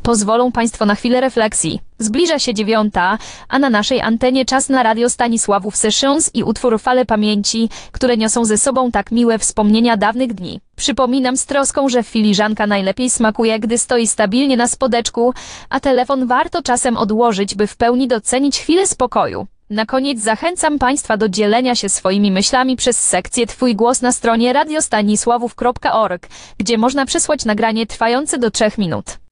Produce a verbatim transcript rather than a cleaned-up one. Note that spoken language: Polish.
Pozwolą Państwo na chwilę refleksji. Zbliża się dziewiąta, a na naszej antenie czas na Radio Stanisławów Sessions i utwór Fale Pamięci, które niosą ze sobą tak miłe wspomnienia dawnych dni. Przypominam z troską, że filiżanka najlepiej smakuje, gdy stoi stabilnie na spodeczku, a telefon warto czasem odłożyć, by w pełni docenić chwilę spokoju. Na koniec zachęcam Państwa do dzielenia się swoimi myślami przez sekcję Twój głos na stronie radiostanisławów kropka org, gdzie można przesłać nagranie trwające do trzech minut.